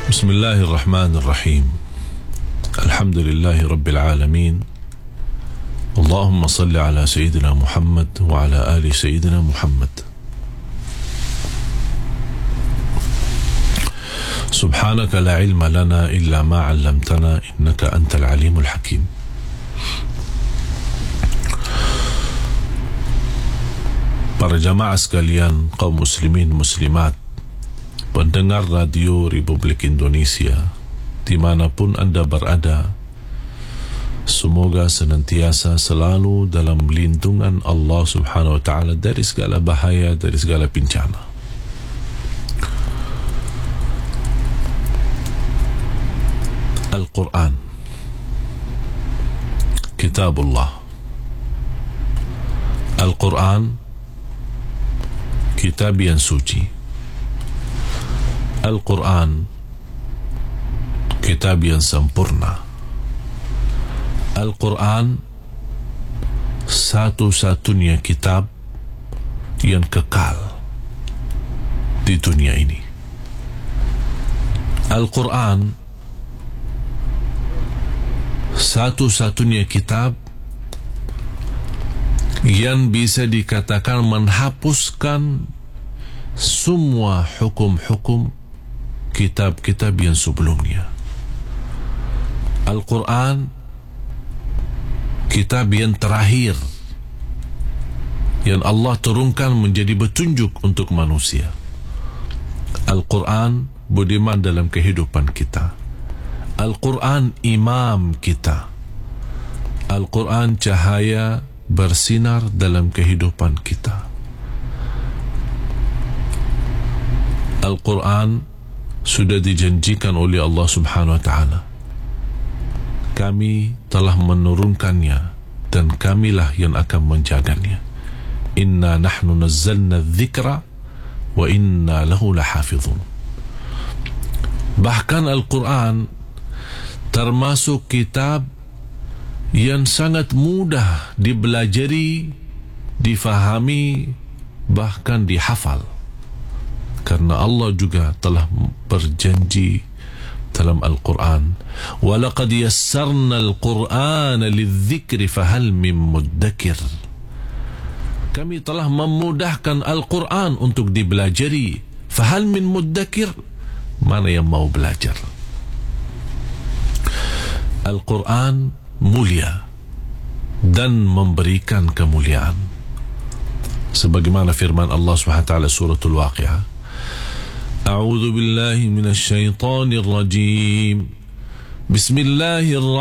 بسم الله الرحمن الرحيم. الحمد لله رب العالمين. اللهم صل على سيدنا محمد وعلى آل سيدنا محمد. سبحانك لا علم لنا إلا ما علمتنا إنك أنت العليم الحكيم. Para jamaah sekalian, kaum muslimin muslimat, pendengar radio Republik Indonesia dimanapun anda berada, semoga senantiasa selalu dalam lindungan Allah subhanahu wa ta'ala dari segala bahaya, dari segala bencana. Al-Quran, Kitabullah. Al-Quran, kitab yang suci. Al-Quran, kitab yang sempurna. Al-Quran, satu-satunya kitab yang kekal di dunia ini. Al-Quran, satu-satunya kitab yang bisa dikatakan menghapuskan semua hukum-hukum kitab-kitab yang sebelumnya. Al-Quran, kitab yang terakhir yang Allah turunkan menjadi petunjuk untuk manusia. Al-Quran budiman dalam kehidupan kita. Al-Quran imam kita. Al-Quran cahaya bersinar dalam kehidupan kita. Al-Quran sudah dijanjikan oleh Allah subhanahu wa ta'ala, kami telah menurunkannya dan kamilah yang akan menjaganya. Inna nahnu nazzalna dzikra wa inna lahu lahafizun. Bahkan Al-Quran termasuk kitab yang sangat mudah dibelajari, difahami, bahkan dihafal, karena Allah juga telah berjanji dalam Al-Quran, وَلَقَدْ يَسَّرْنَا الْقُرْآنَ لِلذِّكْرِ فَهَلْ مِن مُدَّكِرٍ. Kami telah memudahkan Al-Quran untuk dibelajari. فَهَلْ مِن مُدَّكِرٍ, mana yang mau belajar. Al-Quran mulia dan memberikan kemuliaan, sebagaimana firman Allah SWT suratul Waqiah, A'udzu billahi minasy syaithanir rajim. Bismillahirrahmanirrahim.